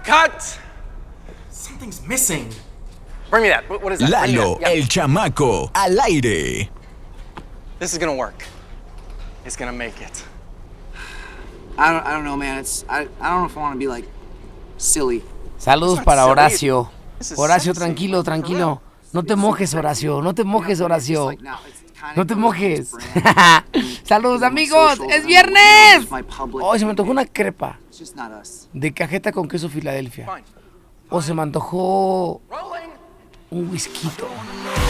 cut. Something's missing. Bring me that. What is that? Bring me Lalo, that. Yeah. el chamaco, al aire. This is gonna work. It's gonna make it. I don't know, man. I don't know if I want to be like silly. Saludos para Horacio. This is Horacio, sexy. tranquilo, tranquilo. No te mojes, Horacio. No te mojes, Horacio. No te mojes. Saludos, amigos. ¡Es viernes! Hoy se me antojó una crepa de cajeta con queso Filadelfia. Fine. O se me antojó Rolling. un whisky.